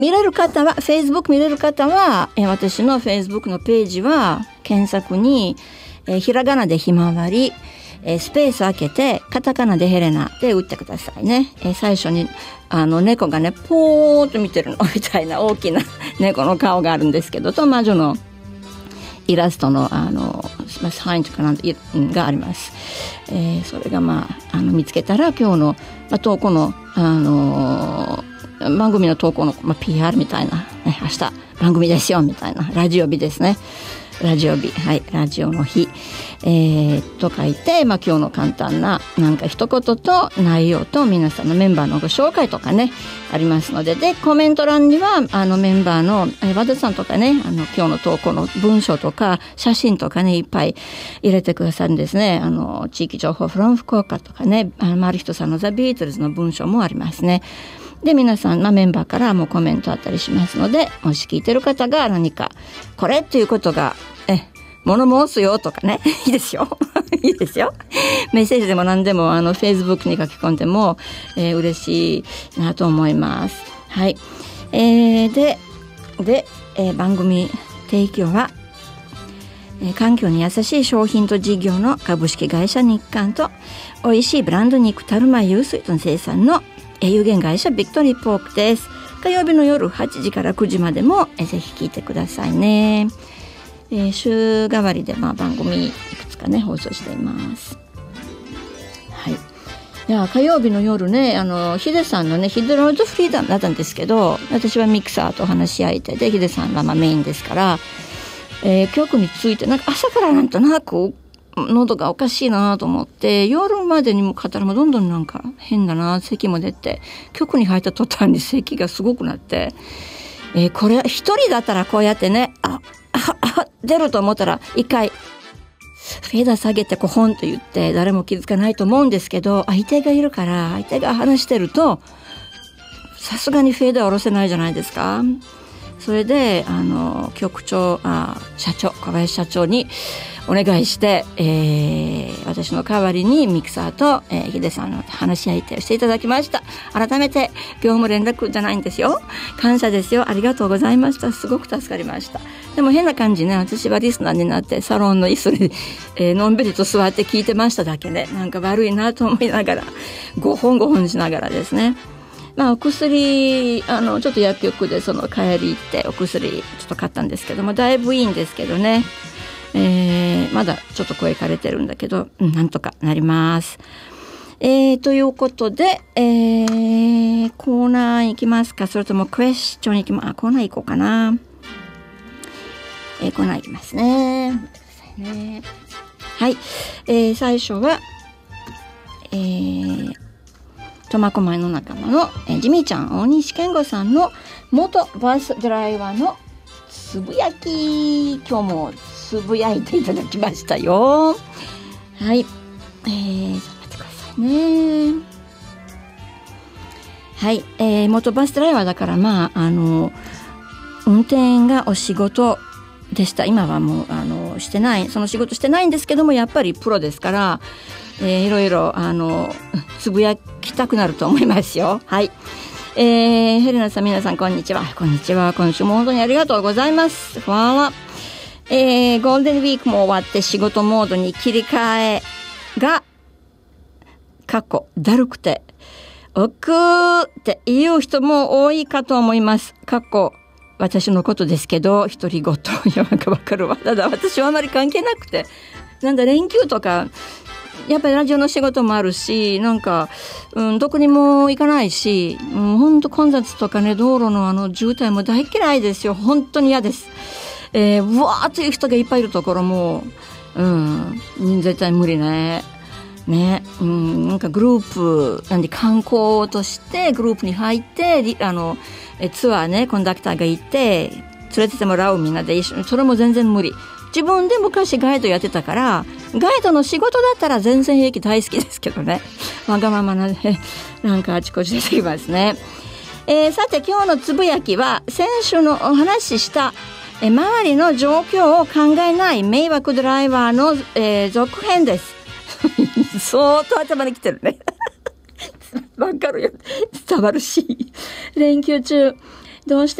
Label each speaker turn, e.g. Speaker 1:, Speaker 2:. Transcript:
Speaker 1: 見れる方は、Facebook 見れる方は、私の Facebook のページは、検索に、ひらがなでひまわり、スペース開けて、カタカナでヘレナで打ってくださいね。最初に、猫がね、ポーっと見てるのみたいな大きな猫の顔があるんですけど、と魔女のイラストの、サインとかがあります。それが見つけたら、今日の、投稿の、番組の投稿の、PR みたいな、ね、明日番組ですよみたいな、ラジオ日ですね。ラジオ日、はい、ラジオの日、と書いて、今日の簡単ななんか一言と内容と皆さんのメンバーのご紹介とかねありますので、でコメント欄にはメンバーの和田さんとかね、今日の投稿の文章とか写真とかねいっぱい入れてくださるんですね。地域情報 from 福岡とかね、マルヒトさんのザ・ビートルズの文章もありますね。で皆さん、メンバーからもコメントあったりしますので、もし聞いてる方が何かこれっていうことが物申すよとかねいいですよいいですよ。メッセージでも何でもFacebook に書き込んでも、嬉しいなと思います。はい。で、番組提供は、環境に優しい商品と事業の株式会社日刊と、美味しいブランド肉タルマユースイートの生産の有限会社ビクトリーポークです。火曜日の夜8時から9時までもぜひ聞いてくださいね。週替わりで番組いくつかね放送しています。はい。いや火曜日の夜ね、ヒデさんのねヒデロイドフリーダムだったんですけど、私はミキサーと話し相手で、ヒデさんはメインですから、曲についてなんか朝からなんとなく喉がおかしいなと思って、夜までにも語るもどんどんなんか変だな、咳も出て、曲に入った途端に咳がすごくなって、これ一人だったらこうやってね出ると思ったら一回フェーダー下げてホンと言って誰も気づかないと思うんですけど、相手がいるから相手が話してるとさすがにフェーダー下ろせないじゃないですか。それで局長社長小林社長にお願いして、私の代わりにミキサーと、ヒデさんの話し相手をしていただきました。改めて業務連絡じゃないんですよ、感謝ですよ、ありがとうございました。すごく助かりました。でも変な感じね、私はリスナーになってサロンの椅子に、のんびりと座って聞いてましただけで、なんか悪いなと思いながら5本しながらですね。お薬ちょっと薬局でその帰り行ってお薬ちょっと買ったんですけども、だいぶいいんですけどね、まだちょっと声枯れてるんだけど、なんとかなります。ということで、コーナー行きますか、それともクエスチョン行きます。コーナー行こうかな。コーナー行きますね。待ってくださいね。はい。最初は、苫小牧の仲間の、ジミーちゃん、大西健吾さんの元バスドライバーのつぶやき、今日もつぶやいていただきましたよ。はい。ちょっと待ってくださいね。はい。元バスドライバーだから、運転がお仕事でした。今はもう、してない、その仕事してないんですけども、やっぱりプロですから、いろいろ、つぶやきたくなると思いますよ。はい。ヘレナさん、皆さん、こんにちは。こんにちは。今週も本当にありがとうございます。ゴールデンウィークも終わって仕事モードに切り替えが、だるくて、って言う人も多いかと思います。私のことですけど、独り言。いや、なんかわかるわ。ただ私はあまり関係なくて、連休とか、やっぱりラジオの仕事もあるし、どこにも行かないし、本当混雑とかね、道路の渋滞も大嫌いですよ。本当に嫌です。うわーという人がいっぱいいるところも、絶対無理ね。ね、なんかグループ、観光としてグループに入って、ツアーね、コンダクターがいて、連れてってもらうみんなで一緒に、それも全然無理。自分で昔ガイドやってたから、ガイドの仕事だったら全然平気、大好きですけどね。わがままなね、なんかあちこち出てきますね。さて今日のつぶやきは、先週のお話しした、周りの状況を考えない迷惑ドライバーの、続編です。相当頭に来てるね。わかるよ。伝わるし。連休中、 どうして